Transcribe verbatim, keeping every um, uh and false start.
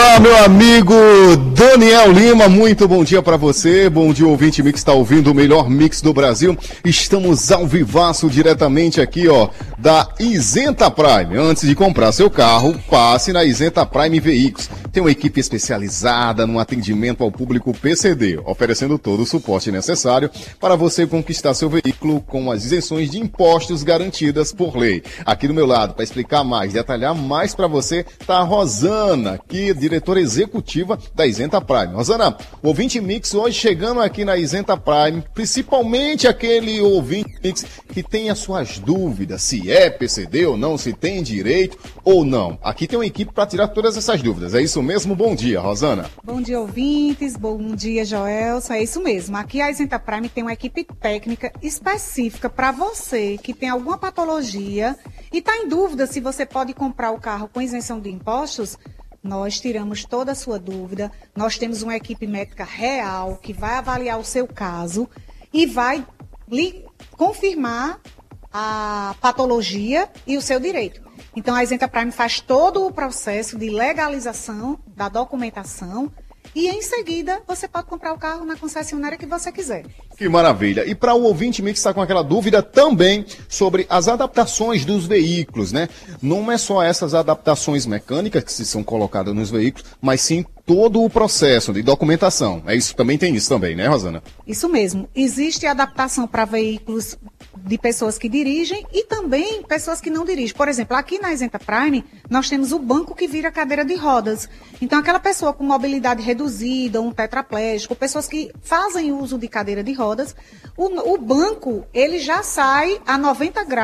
Olá, meu amigo Daniel Lima, muito bom dia para você, bom dia ouvinte mix, está ouvindo o melhor mix do Brasil. Estamos ao vivaço diretamente aqui, ó, da Isenta Prime. Antes de comprar seu carro, passe na Isenta Prime Veículos. Tem uma equipe especializada no atendimento ao público P C D, oferecendo todo o suporte necessário para você conquistar seu veículo com as isenções de impostos garantidas por lei. Aqui do meu lado, para explicar mais, detalhar mais para você, tá a Rosana, aqui, diretora executiva da Isenta Prime. Rosana, o ouvinte mix hoje chegando aqui na Isenta Prime, principalmente aquele ouvinte mix que tem as suas dúvidas, se é P C D ou não, se tem direito ou não. Aqui tem uma equipe para tirar todas essas dúvidas. É isso mesmo? Bom dia, Rosana. Bom dia, ouvintes. Bom dia, Joelson. É isso mesmo. Aqui a Isenta Prime tem uma equipe técnica específica para você que tem alguma patologia e está em dúvida se você pode comprar o carro com isenção de impostos. Nós tiramos toda a sua dúvida. Nós temos uma equipe médica real que vai avaliar o seu caso e vai lhe confirmar a patologia e o seu direito. Então, a Isenta Prime faz todo o processo de legalização da documentação e, em seguida, você pode comprar o carro na concessionária que você quiser. Que maravilha. E para o ouvinte mix que está com aquela dúvida também sobre as adaptações dos veículos, né? Não é só essas adaptações mecânicas que são colocadas nos veículos, mas sim todo o processo de documentação. É isso, também tem isso também, né, Rosana? Isso mesmo. Existe adaptação para veículos de pessoas que dirigem e também pessoas que não dirigem. Por exemplo, aqui na Isenta Prime, nós temos o banco que vira cadeira de rodas. Então, aquela pessoa com mobilidade reduzida, um tetraplégico, pessoas que fazem uso de cadeira de rodas, o, o banco, ele já sai a noventa graus